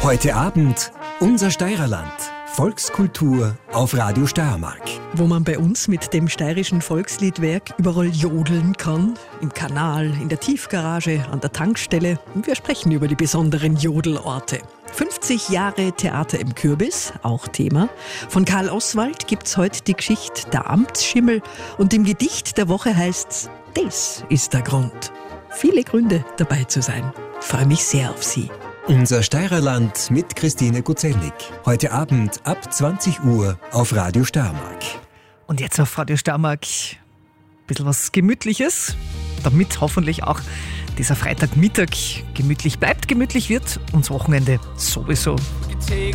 Heute Abend unser Steirerland. Volkskultur auf Radio Steiermark. Wo man bei uns mit dem steirischen Volksliedwerk überall jodeln kann. Im Kanal, in der Tiefgarage, an der Tankstelle. Und wir sprechen über die besonderen Jodelorte. 50 Jahre Theater im Kürbis, auch Thema. Von Karl Oswald gibt's heute die Geschichte Der Amtsschimmel. Und im Gedicht der Woche heißt's, das ist der Grund. Viele Gründe dabei zu sein. Freue mich sehr auf Sie. Unser Steirerland mit Christine Guzelnik. Heute Abend ab 20 Uhr auf Radio Steiermark. Und jetzt auf Radio Steiermark ein bisschen was Gemütliches, damit hoffentlich auch dieser Freitagmittag gemütlich bleibt, gemütlich wird und das Wochenende sowieso.